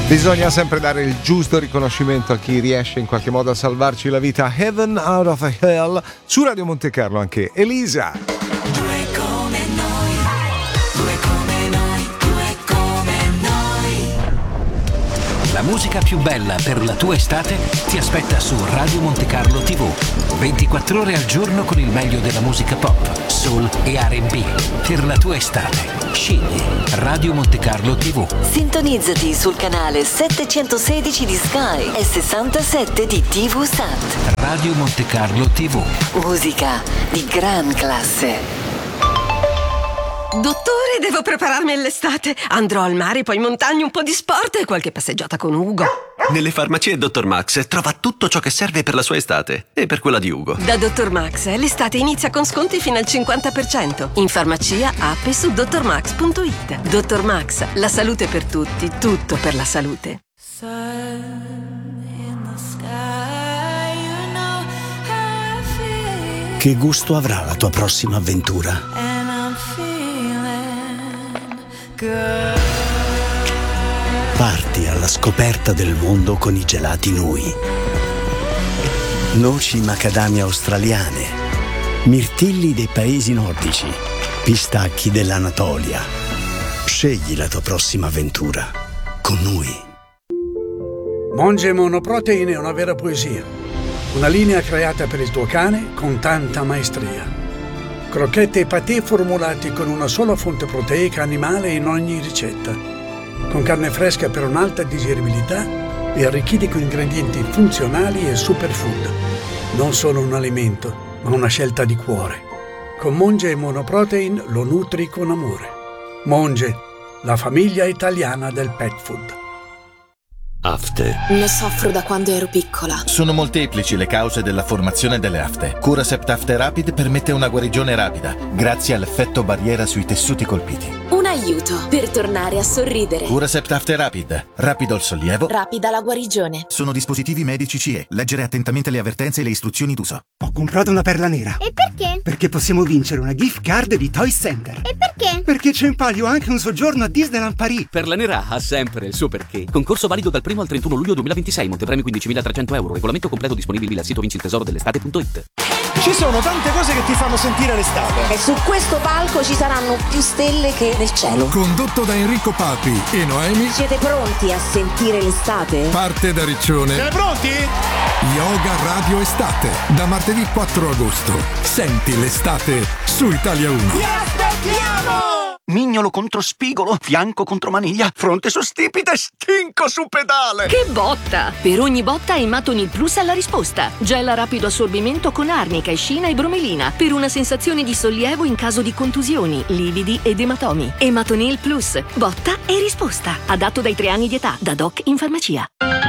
Bisogna sempre dare il giusto riconoscimento a chi riesce in qualche modo a salvarci la vita. Heaven Out of Hell su Radio Monte Carlo, anche Elisa. Due come noi, due come noi, due come noi. La musica più bella per la tua estate ti aspetta su Radio Monte Carlo TV. 24 ore al giorno con il meglio della musica pop, soul e R&B. Per la tua estate scegli Radio Monte Carlo TV. Sintonizzati sul canale 716 di Sky e 67 di TV Sat. Radio Monte Carlo TV. Musica di gran classe. Dottore, devo prepararmi all'estate. Andrò al mare, poi in montagna, un po' di sport e qualche passeggiata con Ugo. Nelle farmacie Dr. Max trova tutto ciò che serve per la sua estate e per quella di Ugo. Da Dr. Max l'estate inizia con sconti fino al 50%. In farmacia, app e su drmax.it. Dr. Max, la salute per tutti, tutto per la salute. Che gusto avrà la tua prossima avventura? Parti alla scoperta del mondo con i gelati Nui. Noci macadamia australiane, mirtilli dei paesi nordici, pistacchi dell'Anatolia. Scegli la tua prossima avventura con Nui. Monge Monoprotein è una vera poesia. Una linea creata per il tuo cane con tanta maestria. Crocchette e patè formulati con una sola fonte proteica animale in ogni ricetta. Con carne fresca per un'alta digeribilità e arricchiti con ingredienti funzionali e superfood. Non solo un alimento, ma una scelta di cuore. Con Monge Monoprotein lo nutri con amore. Monge, la famiglia italiana del pet food. Afte. Ne soffro da quando ero piccola. Sono molteplici le cause della formazione delle afte. Curacept Afte Rapid permette una guarigione rapida, grazie all'effetto barriera sui tessuti colpiti. Un aiuto per tornare a sorridere. Curacept Afte Rapid. Rapido il sollievo. Rapida la guarigione. Sono dispositivi medici CE. Leggere attentamente le avvertenze e le istruzioni d'uso. Ho comprato una perla nera. E perché? Perché possiamo vincere una gift card di Toy Center. E perché? Perché c'è in palio anche un soggiorno a Disneyland Paris. Perla nera ha sempre il suo perché. Concorso valido dal 1° al 31 luglio 2026. Montepremi 15.300 euro. Regolamento completo disponibile al sito vinciltesoro-dell'estate.it. Ci sono tante cose che ti fanno sentire l'estate. E su questo palco ci saranno più stelle che nel cielo. Condotto da Enrico Papi e Noemi. Siete pronti a sentire l'estate? Parte da Riccione. Siete pronti? Yoga Radio Estate. Da martedì 4 agosto. Senti l'estate su Italia 1. Ti aspettiamo! Mignolo contro spigolo, fianco contro maniglia, fronte su stipite, stinco su pedale. Che botta! Per ogni botta Ematonil Plus ha la risposta. Gel a rapido assorbimento con arnica, escina e bromelina per una sensazione di sollievo in caso di contusioni, lividi ed ematomi. Ematonil Plus, botta e risposta. Adatto dai 3 anni di età, da doc in farmacia.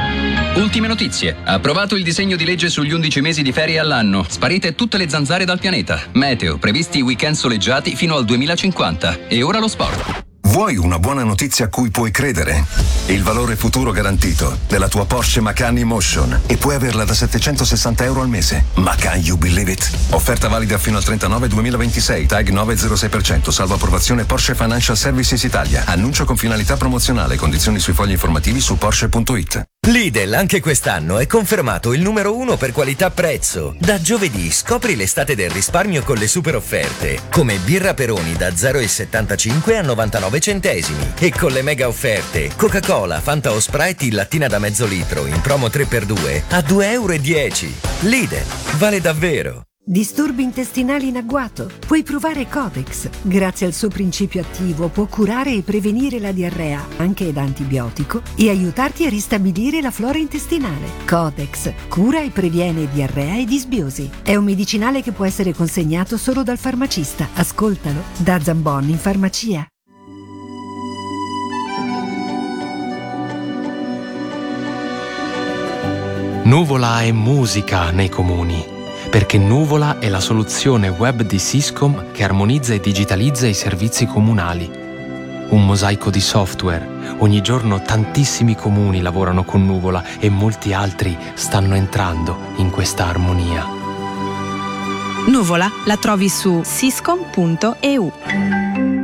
Ultime notizie. Approvato il disegno di legge sugli 11 mesi di ferie all'anno. Sparite tutte le zanzare dal pianeta. Meteo, previsti weekend soleggiati fino al 2050. E ora lo sport. Vuoi una buona notizia a cui puoi credere? Il valore futuro garantito della tua Porsche Macan E-Motion e puoi averla da €760 al mese. Macan, you believe it? Offerta valida fino al 39/2026, TAG 906%, salvo approvazione Porsche Financial Services Italia. Annuncio con finalità promozionale, condizioni sui fogli informativi su Porsche.it. Lidl anche quest'anno è confermato il numero 1 per qualità-prezzo. Da giovedì scopri l'estate del risparmio con le super offerte, come birra Peroni da 0,75 a 99 centesimi e con le mega offerte Coca-Cola, Fanta o Sprite in lattina da mezzo litro in promo 3x2 a €2,10. Lidl, vale davvero. Disturbi intestinali in agguato? Puoi provare Codex. Grazie al suo principio attivo può curare e prevenire la diarrea, anche da antibiotico, e aiutarti a ristabilire la flora intestinale. Codex cura e previene diarrea e disbiosi. È un medicinale che può essere consegnato solo dal farmacista. Ascoltalo da Zambon in farmacia. Nuvola è musica nei comuni. Perché Nuvola è la soluzione web di Syscom che armonizza e digitalizza i servizi comunali. Un mosaico di software. Ogni giorno tantissimi comuni lavorano con Nuvola e molti altri stanno entrando in questa armonia. Nuvola la trovi su syscom.eu.